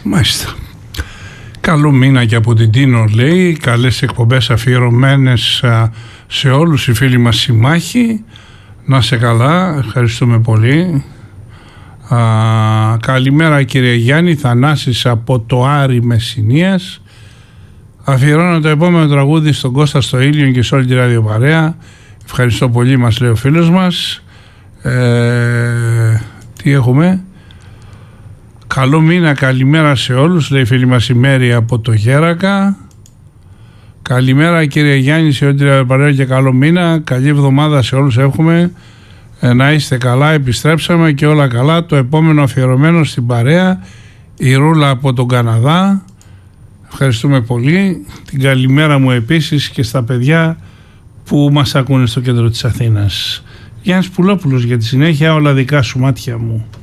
Μάλιστα. Καλό μήνα και από την Τίνο, λέει. Καλές εκπομπές αφιερωμένες σε όλους οι φίλοι μας συμμάχοι. Να σε καλά, ευχαριστούμε πολύ. Καλημέρα κύριε Γιάννη, Θανάσης από το Άρη Μεσσηνίας. Αφιερώνω το επόμενο τραγούδι στον Κώστα στο Ήλιον και σε όλη τη ραδιοπαρέα. Ευχαριστώ πολύ, μας λέει ο φίλος μας. Τι έχουμε? Καλό μήνα, καλημέρα σε όλους, λέει η φίλη μας η Μέρη από το Γέρακα. Καλημέρα κύριε Γιάννη, σε όλη τη ραδιοπαρέα και καλό μήνα. Καλή εβδομάδα σε όλους έχουμε. Να είστε καλά, επιστρέψαμε και όλα καλά. Το επόμενο αφιερωμένο στην παρέα, η Ρούλα από τον Καναδά. Ευχαριστούμε πολύ. Την καλημέρα μου επίσης και στα παιδιά που μας ακούνε στο κέντρο της Αθήνας. Γιάννης Πουλόπουλος, για τη συνέχεια, όλα δικά σου, μάτια μου.